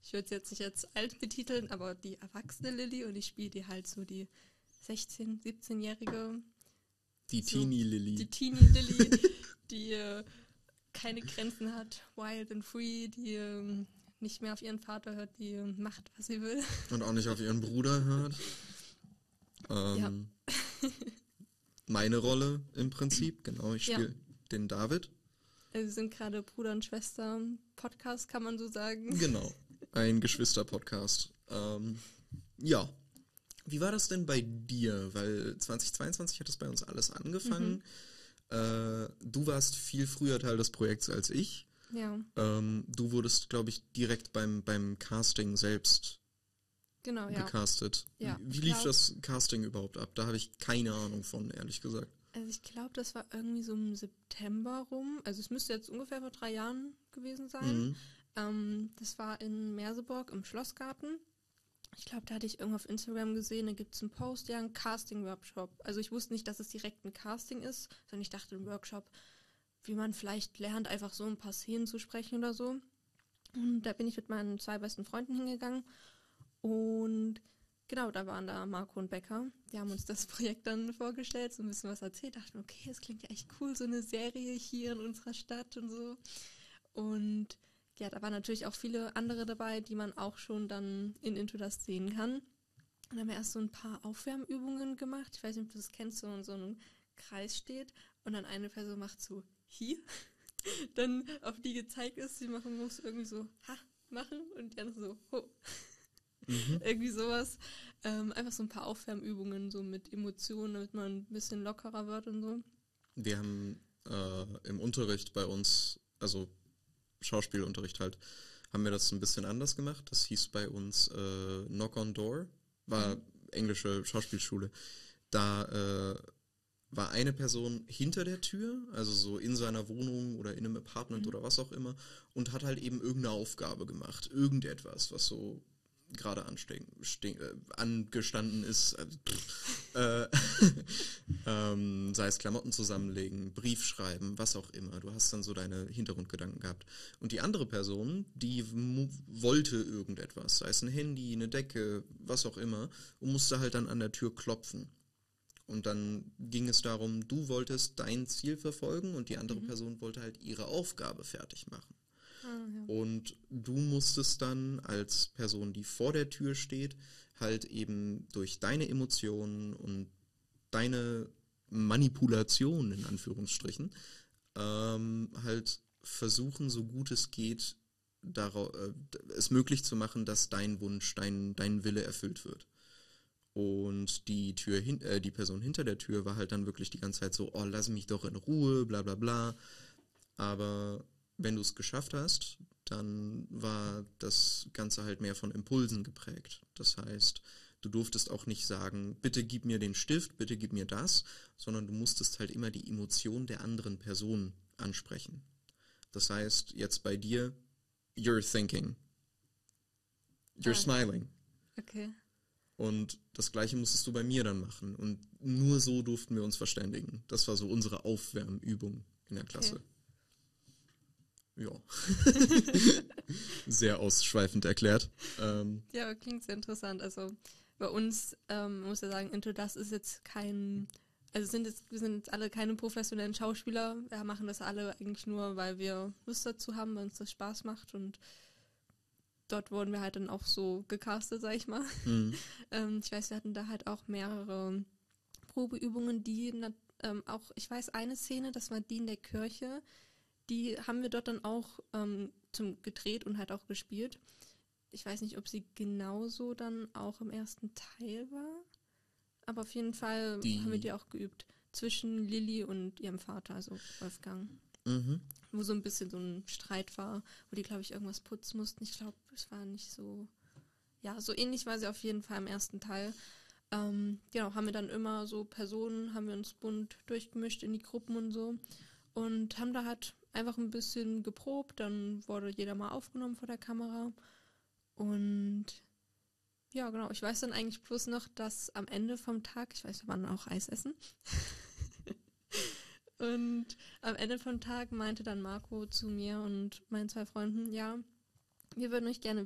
ich würde es jetzt nicht als alt betiteln, aber die erwachsene Lilly und ich spiele die halt so die 16-, 17-jährige. Die so, Teenie Lilly. Die Teenie Lilly, die keine Grenzen hat, wild and free, die nicht mehr auf ihren Vater hört, die macht, was sie will. Und auch nicht auf ihren Bruder hört. Ja. Meine Rolle im Prinzip, genau, ich spiele den David. Wir sind gerade Bruder und Schwester, Podcast kann man so sagen. Genau, ein Geschwister-Podcast. Ja, wie war das denn bei dir? Weil 2022 hat es bei uns alles angefangen. Du warst viel früher Teil des Projekts als ich. Ja. Du wurdest, glaube ich, direkt beim Casting selbst gecastet. Ja, Wie lief das Casting überhaupt ab? Da habe ich keine Ahnung von, ehrlich gesagt. Also ich glaube, das war irgendwie so im September rum. Also es müsste jetzt ungefähr vor 3 Jahren gewesen sein. Das war in Merseburg im Schlossgarten. Ich glaube, da hatte ich irgendwo auf Instagram gesehen, da gibt es einen Post, ja, einen Casting-Workshop. Also ich wusste nicht, dass es direkt ein Casting ist, sondern ich dachte, ein Workshop, wie man vielleicht lernt, einfach so ein paar Szenen zu sprechen oder so. Und da bin ich mit meinen 2 besten Freunden hingegangen. Und genau, da waren da Marco und Becker. Die haben uns das Projekt dann vorgestellt, so ein bisschen was erzählt. Dachten, okay, das klingt ja echt cool, so eine Serie hier in unserer Stadt und so. Und ja, da waren natürlich auch viele andere dabei, die man auch schon dann in Into Dust sehen kann. Und dann haben wir erst so ein paar Aufwärmübungen gemacht. Ich weiß nicht, ob du das kennst, so in so einem Kreis steht und dann eine Person macht so hier, dann auf die gezeigt ist, sie machen muss irgendwie so ha machen und die andere so ho. Irgendwie sowas. Einfach so ein paar Aufwärmübungen so mit Emotionen, damit man ein bisschen lockerer wird und so. Wir haben im Unterricht bei uns, also Schauspielunterricht halt, haben wir das ein bisschen anders gemacht. Das hieß bei uns Knock on Door, war englische Schauspielschule. Da war eine Person hinter der Tür, also so in seiner Wohnung oder in einem Apartment oder was auch immer, und hat halt eben irgendeine Aufgabe gemacht. Irgendetwas, was so gerade angestanden ist, sei es Klamotten zusammenlegen, Brief schreiben, was auch immer. Du hast dann so deine Hintergrundgedanken gehabt. Und die andere Person, die wollte irgendetwas, sei es ein Handy, eine Decke, was auch immer, und musste halt dann an der Tür klopfen. Und dann ging es darum, du wolltest dein Ziel verfolgen und die andere Person wollte halt ihre Aufgabe fertig machen. Und du musstest dann als Person, die vor der Tür steht, halt eben durch deine Emotionen und deine Manipulation, in Anführungsstrichen, halt versuchen, so gut es geht, es möglich zu machen, dass dein Wunsch, dein Wille erfüllt wird. Und die Person hinter der Tür war halt dann wirklich die ganze Zeit so, oh, lass mich doch in Ruhe, bla bla bla. Aber wenn du es geschafft hast, dann war das Ganze halt mehr von Impulsen geprägt. Das heißt, du durftest auch nicht sagen, bitte gib mir den Stift, bitte gib mir das, sondern du musstest halt immer die Emotion der anderen Person ansprechen. Das heißt, jetzt bei dir, you're thinking, you're smiling. Okay. Und das Gleiche musstest du bei mir dann machen. Und nur so durften wir uns verständigen. Das war so unsere Aufwärmübung in der Klasse. Okay. Ja. Sehr ausschweifend erklärt. Ja, aber klingt sehr interessant. Also bei uns, muss ja sagen, Into Dust ist jetzt kein, also wir sind jetzt alle keine professionellen Schauspieler. Wir machen das alle eigentlich nur, weil wir Lust dazu haben, weil uns das Spaß macht und dort wurden wir halt dann auch so gecastet, sag ich mal. Ich weiß, wir hatten da halt auch mehrere Probeübungen, die auch, ich weiß, eine Szene, das war die in der Kirche, die haben wir dort dann auch gedreht und halt auch gespielt. Ich weiß nicht, ob sie genauso dann auch im ersten Teil war, aber auf jeden Fall haben wir die auch geübt. Zwischen Lilly und ihrem Vater, also Wolfgang. Wo so ein bisschen so ein Streit war, wo die, glaube ich, irgendwas putzen mussten. Ich glaube, es war nicht so, ja, so ähnlich war sie auf jeden Fall im ersten Teil. Genau, haben wir dann immer so Personen, haben wir uns bunt durchgemischt in die Gruppen und so und haben da halt einfach ein bisschen geprobt, dann wurde jeder mal aufgenommen vor der Kamera und ja, genau, ich weiß dann eigentlich bloß noch, dass am Ende vom Tag, ich weiß, wir waren auch Eis essen, und am Ende vom Tag meinte dann Marco zu mir und meinen 2 Freunden, ja, wir würden euch gerne